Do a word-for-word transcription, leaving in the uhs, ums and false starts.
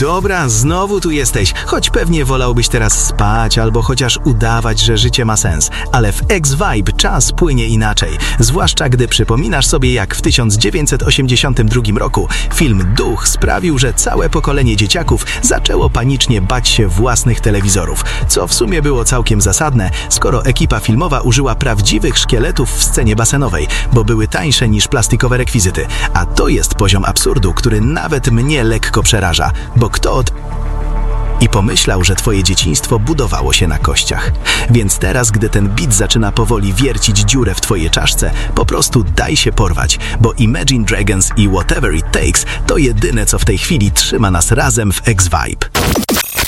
Dobra, znowu tu jesteś, choć pewnie wolałbyś teraz spać albo chociaż udawać, że życie ma sens. Ale w X-Vibe czas płynie inaczej, zwłaszcza gdy przypominasz sobie, jak w tysiąc dziewięćset osiemdziesiątym drugim roku film Duch sprawił, że całe pokolenie dzieciaków zaczęło panicznie bać się własnych telewizorów, co w sumie było całkiem zasadne, skoro ekipa filmowa użyła prawdziwych szkieletów w scenie basenowej, bo były tańsze niż plastikowe rekwizyty. A to jest poziom absurdu, który nawet mnie lekko przeraża, bo kto od... I pomyślał, że twoje dzieciństwo budowało się na kościach. Więc teraz, gdy ten beat zaczyna powoli wiercić dziurę w twojej czaszce, po prostu daj się porwać, bo Imagine Dragons i Whatever It Takes to jedyne, co w tej chwili trzyma nas razem w X-Vibe.